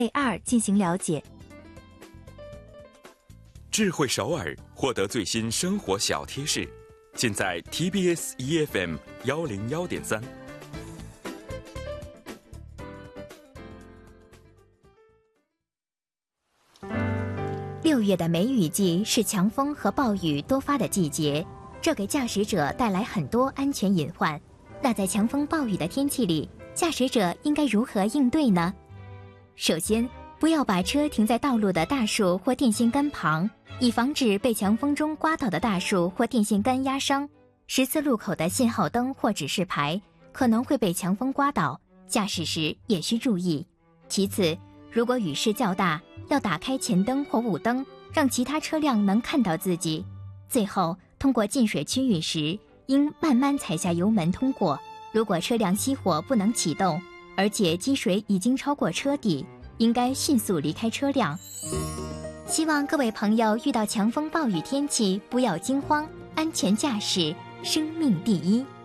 2进行了解。 智慧首尔，获得最新生活小贴士，尽在 TBS EFM 101.3。 6月的梅雨季是强风和暴雨多发的季节，这给驾驶者带来很多安全隐患。那在强风暴雨的天气里，驾驶者应该如何应对呢？首先，不要把车停在道路的大树或电线杆旁，以防止被强风中刮倒的大树或电线杆压伤。十字路口的信号灯或指示牌可能会被强风刮倒，驾驶时也需注意。其次，如果雨势较大，要打开前灯或雾灯，让其他车辆能看到自己。最后，通过进水区域时，应慢慢踩下油门通过。如果车辆熄火不能启动，而且积水已经超过车底，应该迅速离开车辆。希望各位朋友遇到强风暴雨天气不要惊慌，安全驾驶，生命第一。